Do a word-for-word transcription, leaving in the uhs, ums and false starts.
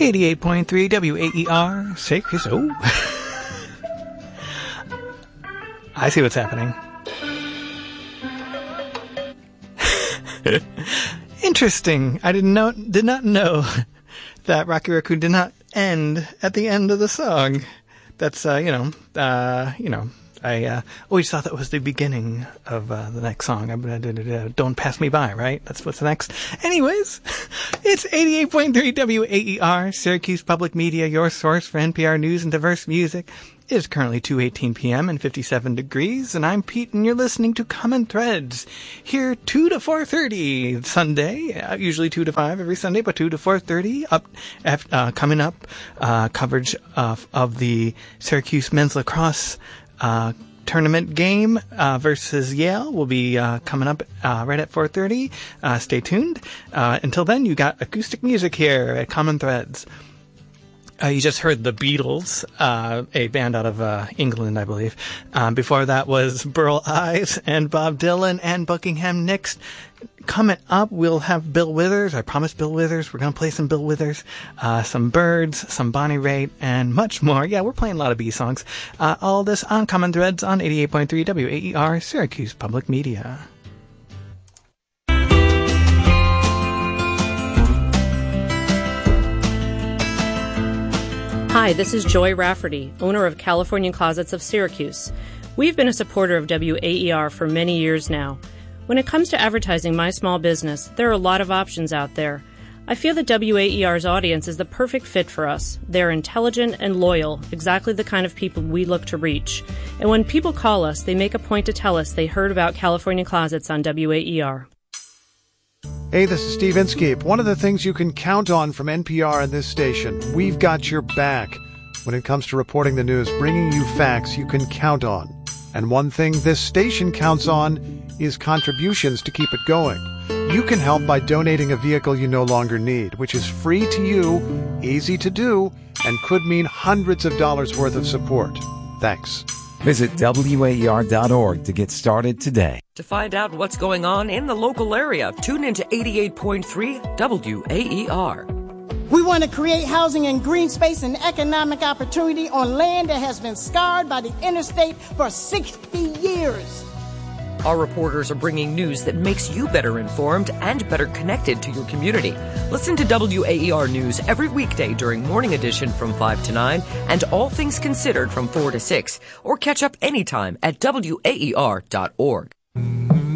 eighty-eight point three W A E R, Syracuse. Oh. I see what's happening. Interesting. I didn't know, did not know that Rocky Raccoon did not end at the end of the song. That's, uh, you know, uh, you know, I uh, always thought that was the beginning of uh, the next song. Don't Pass Me By, right? That's what's next. Anyways, it's eighty-eight point three W A E R, Syracuse Public Media, your source for N P R news and diverse music. It is currently two eighteen p.m. and fifty-seven degrees, and I'm Pete, and you're listening to Common Threads, here two to four thirty Sunday, uh, usually two to five every Sunday, but two to four thirty, up, uh, coming up, uh, coverage of, of the Syracuse men's lacrosse uh, tournament game uh, versus Yale will be uh, coming up uh, right at four thirty. Uh, stay tuned. Uh, until then, you got acoustic music here at Common Threads. Uh, you just heard the Beatles, uh, a band out of uh, England, I believe. Um, before that was Burl Ives and Bob Dylan and Buckingham Nicks. Coming up, we'll have Bill Withers. I promised Bill Withers. We're going to play some Bill Withers, uh, some Birds, some Bonnie Raitt, and much more. Yeah, we're playing a lot of B songs. Uh, all this on Common Threads on eighty-eight point three W A E R, Syracuse Public Media. Hi, this is Joy Rafferty, owner of California Closets of Syracuse. We've been a supporter of W A E R for many years now. When it comes to advertising my small business, there are a lot of options out there. I feel that W A E R's audience is the perfect fit for us. They're intelligent and loyal, exactly the kind of people we look to reach. And when people call us, they make a point to tell us they heard about California Closets on W A E R. Hey, this is Steve Inskeep. One of the things you can count on from N P R and this station, we've got your back. When it comes to reporting the news, bringing you facts you can count on. And one thing this station counts on is contributions to keep it going. You can help by donating a vehicle you no longer need, which is free to you, easy to do, and could mean hundreds of dollars worth of support. Thanks. Visit W A E R dot org to get started today. To find out what's going on in the local area, tune into eighty-eight point three W A E R. We want to create housing and green space and economic opportunity on land that has been scarred by the interstate for sixty years. Our reporters are bringing news that makes you better informed and better connected to your community. Listen to W A E R News every weekday during Morning Edition from five to nine and All Things Considered from four to six, or catch up anytime at W A E R dot org.